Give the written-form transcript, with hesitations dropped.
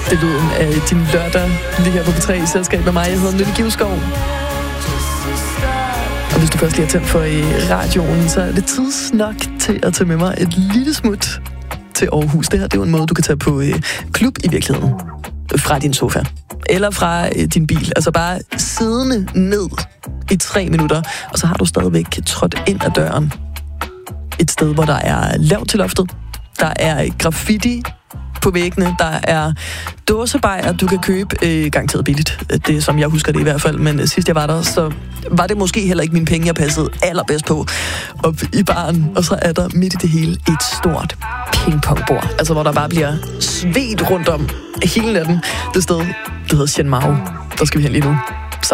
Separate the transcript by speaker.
Speaker 1: Det er lyden af din lørdag lige her på P3 i selskab med mig. Jeg hedder Nynne Givskov. Og hvis du først lige har tændt for i radioen, så er det tids nok til at tage med mig et lille smut til Aarhus. Det her, det er jo en måde, du kan tage på klub i virkeligheden. Fra din sofa. Eller fra din bil. Altså bare siddende ned i 3 minutter, og så har du stadigvæk trådt ind ad døren. Et sted, hvor der er lavt til loftet. Der er graffiti på væggene. Der er dåsebajer, du kan købe garanteret billigt. Det er som jeg husker det i hvert fald. Men sidst jeg var der, så var det måske heller ikke mine penge, jeg passede allerbedst på op i baren. Og så er der midt i det hele et stort pingpongbord. Altså hvor der bare bliver svedt rundt om hele natten. Det sted, det hedder Shen Mao. Der skal vi hen lige nu.